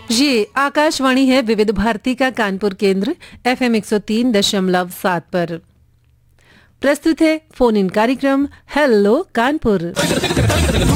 ये आकाशवाणी है विविध भारती का कानपुर केंद्र FM 103.7 पर। प्रस्तुत है फोन इन कार्यक्रम हेलो कानपुर।